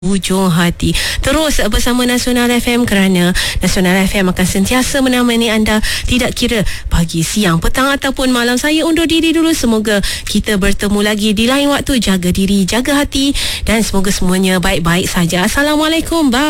Ujung hati. Terus bersama Nasional FM kerana Nasional FM akan sentiasa menemani anda, tidak kira pagi, siang, petang ataupun malam. Saya undur diri dulu. Semoga kita bertemu lagi di lain waktu. Jaga diri, jaga hati dan semoga semuanya baik-baik saja. Assalamualaikum. Bye.